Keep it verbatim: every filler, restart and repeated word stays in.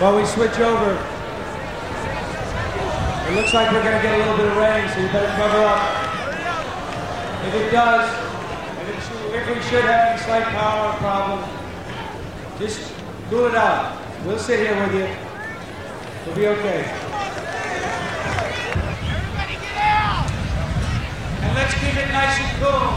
while we switch over. It looks like we're going to get a little bit of rain, so you better cover up. If it does, if, it should, if we should have any slight power problem, just cool it out. We'll sit here with you. We'll be okay. Everybody get out! And let's keep it nice and cool.